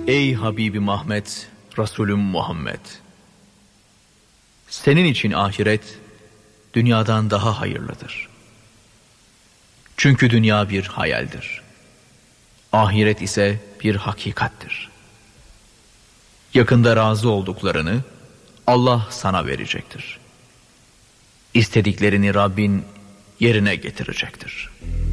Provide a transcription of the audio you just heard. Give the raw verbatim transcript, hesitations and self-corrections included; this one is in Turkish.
Ey Habibim Ahmet, Resulüm Muhammed! Senin için ahiret, dünyadan daha hayırlıdır. Çünkü dünya bir hayaldir. Ahiret ise bir hakikattir. Yakında razı olduklarını Allah sana verecektir. İstediklerini Rabbin yerine getirecektir.